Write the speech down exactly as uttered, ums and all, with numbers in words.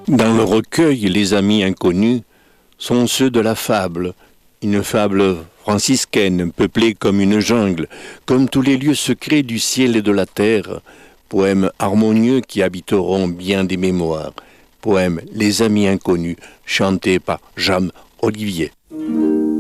Dans le recueil, les amis inconnus sont ceux de la fable, une fable franciscaine, peuplée comme une jungle, comme tous les lieux secrets du ciel et de la terre, poèmes harmonieux qui habiteront bien des mémoires, poème Les amis inconnus, chanté par Jeanne Olivier.